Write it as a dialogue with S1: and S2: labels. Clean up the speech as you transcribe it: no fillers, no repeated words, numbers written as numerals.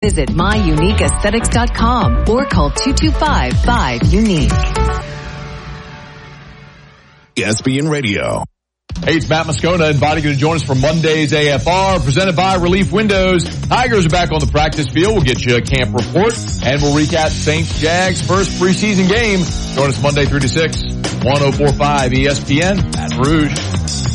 S1: Visit myuniqueaesthetics.com or call 225-5-UNIQUE.
S2: ESPN Radio.
S3: Hey, it's Matt Moscona inviting you to join us for Monday's AFR, presented by Relief Windows. Tigers are back on the practice field. We'll get you a camp report, and we'll recap Saints-Jags' first preseason game. Join us Monday 3 to 6, 104.5 ESPN, Baton Rouge.